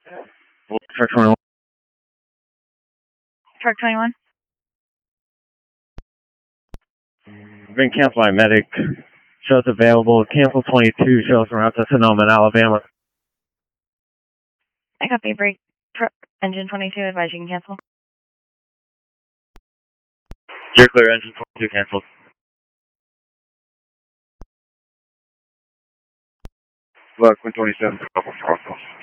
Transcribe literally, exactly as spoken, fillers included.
Truck twenty-one. Truck twenty-one. Been canceled by medic. Shows available. Cancel twenty-two. Shows around to Sonoma, Alabama. I copy. Break. Truck engine twenty-two. Advise you can cancel. You're clear. Engine twenty-two canceled. Look, one twenty-seven.